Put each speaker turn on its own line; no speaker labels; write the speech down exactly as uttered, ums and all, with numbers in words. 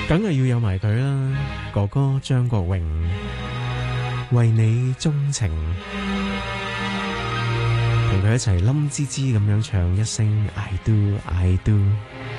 梗係要有埋佢啦，哥哥張國榮為你鍾情，同佢一齊冧吱吱咁樣唱一聲 I do I do。